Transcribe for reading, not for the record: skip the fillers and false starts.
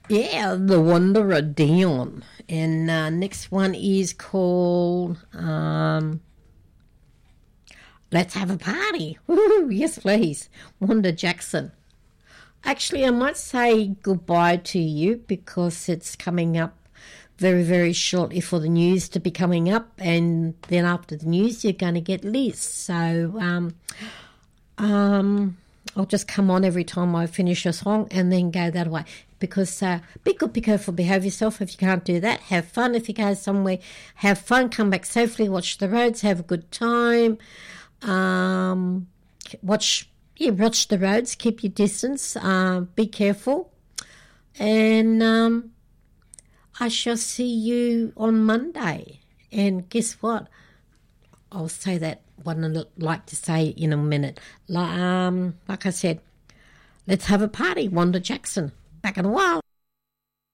Yeah, The Wanderer, Dion. And next one is called Let's Have a Party. Woo, yes, please. Wanda Jackson. Actually, I might say goodbye to you because it's coming up very, very shortly for the news to be coming up. And then after the news, you're going to get Liz. So I'll just come on every time I finish a song and then go that way. Because be good, be careful, behave yourself. If you can't do that, have fun. If you go somewhere, have fun, come back safely, watch the roads, have a good time. Watch the roads, keep your distance, be careful. And I shall see you on Monday. And guess what? I'll say that what I like to say in a minute. Like I said, let's have a party, Wanda Jackson. Back in a while.